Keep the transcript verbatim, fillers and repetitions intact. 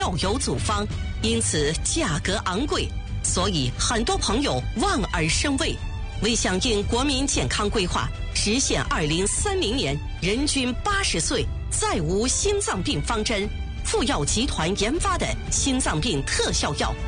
药有组方，因此价格昂贵，所以很多朋友望而生畏。为响应国民健康规划，实现二零三零年人均八十岁再无心脏病方针，富药集团研发的心脏病特效药